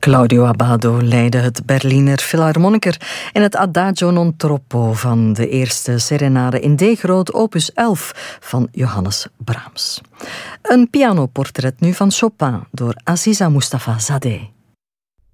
Claudio Abbado leidde het Berliner Philharmoniker in het Adagio non troppo van de eerste serenade in D-groot opus 11 van Johannes Brahms. Een pianoportret nu van Chopin door Aziza Mustafa Zadeh.